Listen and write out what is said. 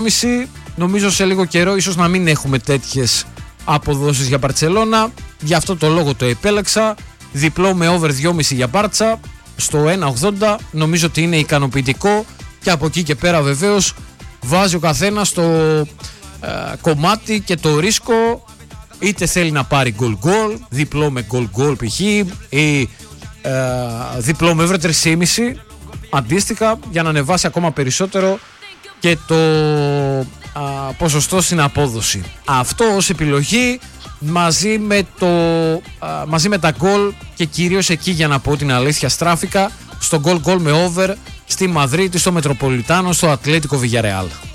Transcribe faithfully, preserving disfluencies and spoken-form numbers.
Νομίζω σε λίγο καιρό ίσως να μην έχουμε τέτοιες αποδόσεις για Μπαρτσελώνα. Γι' αυτό το λόγο το επέλεξα. Διπλό με over δυόμισι για Μπάρτσα στο ένα ογδόντα. Νομίζω ότι είναι ικανοποιητικό. Και από εκεί και πέρα βεβαίως βάζει ο καθένας το ε, κομμάτι και το ρίσκο. Είτε θέλει να πάρει γκολ γκολ, διπλό με γκολ γκολ π.χ. ή ε, διπλό με over τρία κόμμα πέντε αντίστοιχα, για να ανεβάσει ακόμα περισσότερο και το α, ποσοστό στην απόδοση. Αυτό ως επιλογή μαζί με, το, α, μαζί με τα γκολ, και κυρίως εκεί, για να πω την αλήθεια, στράφηκα στο γκολ γκολ με over στη Μαδρίτη, στο Μετροπολιτάνο, στο Ατλέτικο Βιγιαρεάλ.